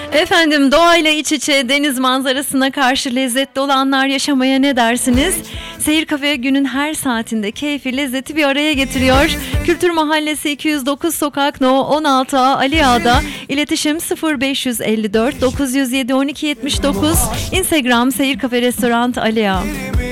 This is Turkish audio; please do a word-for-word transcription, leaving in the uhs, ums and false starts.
Efendim, doğayla iç içe, deniz manzarasına karşı lezzetli olanlar yaşamaya ne dersiniz? Seyir Kafe günün her saatinde keyfi, lezzeti bir araya getiriyor. Kültür Mahallesi iki yüz dokuz Sokak No on altı A Ali Ağa'da. İletişim sıfır beş elli dört dokuz yüz yedi on iki yetmiş dokuz. Instagram Seyir Kafe Restoran Ali Ağa.